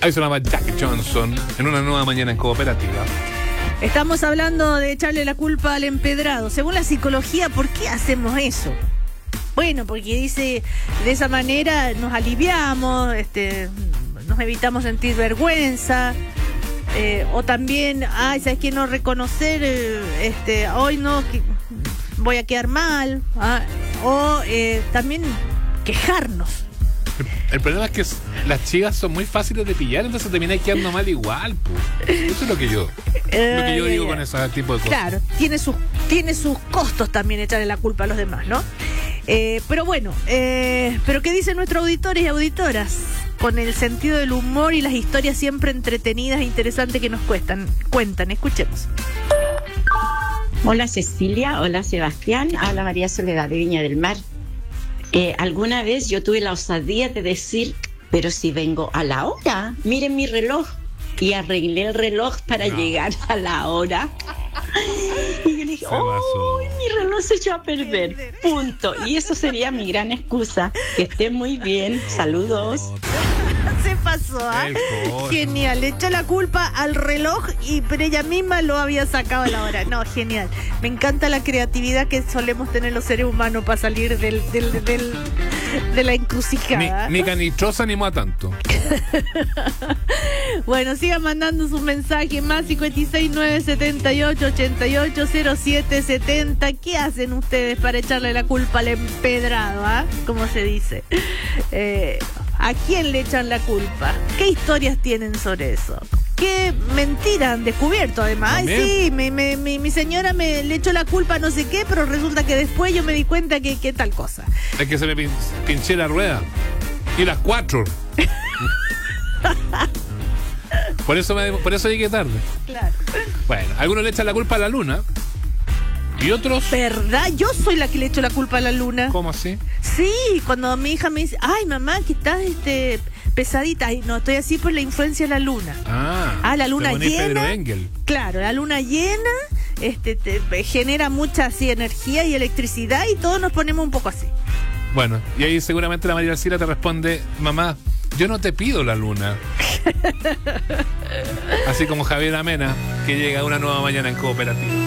Ahí sonaba Jack Johnson en una nueva mañana en Cooperativa. Estamos hablando de echarle la culpa al empedrado. Según la psicología, ¿por qué hacemos eso? Bueno, porque dice, de esa manera nos aliviamos, nos evitamos sentir vergüenza, o también, ¿sabes qué? No reconocer, hoy no, voy a quedar mal, o también quejarnos. El problema es que las chicas son muy fáciles de pillar, entonces termináis quedando mal igual, pues. Eso es lo que yo digo con ese tipo de cosas. Claro, tiene sus costos también echarle la culpa a los demás, ¿no? Pero bueno, pero ¿qué dicen nuestros auditores y auditoras? Con el sentido del humor y las historias siempre entretenidas e interesantes que nos cuentan. Escuchemos. Hola Cecilia, hola Sebastián, habla María Soledad de Viña del Mar. Alguna vez yo tuve la osadía de decir, pero si vengo a la hora, miren mi reloj. Y arreglé el reloj para llegar a la hora. Y yo le dije, ¡oh! Mi reloj se echó a perder. Punto. Y eso sería mi gran excusa. Que esté muy bien. Saludos. Se pasó, Genial, le echó la culpa al reloj pero ella misma lo había sacado a la hora. No, genial. Me encanta la creatividad que solemos tener los seres humanos para salir de la encrucijada. Ni Canitrosa animó a tanto. Bueno, sigan mandando sus mensajes más 56978880770. ¿Qué hacen ustedes para echarle la culpa al empedrado, como se dice? ¿A quién le echan la culpa? ¿Qué historias tienen sobre eso? ¿Qué mentiras han descubierto además? Ay, sí, mi señora le echó la culpa a no sé qué, pero resulta que después yo me di cuenta que tal cosa. Es que se me pinché la rueda. Y las 4. Por eso llegué tarde. Claro. Bueno, algunos le echan la culpa a la luna. ¿Y otros? ¿Verdad? Yo soy la que le echo la culpa a la luna. ¿Cómo así? Sí, cuando mi hija me dice, ay mamá, que estás pesadita. Ay, no, estoy así por la influencia de la luna. La luna llena. Pedro Engel. Claro, la luna llena genera mucha así energía y electricidad y todos nos ponemos un poco así. Bueno, y ahí seguramente la María Alcira te responde, mamá, yo no te pido la luna. Así como Javier Amena, que llega una nueva mañana en Cooperativa.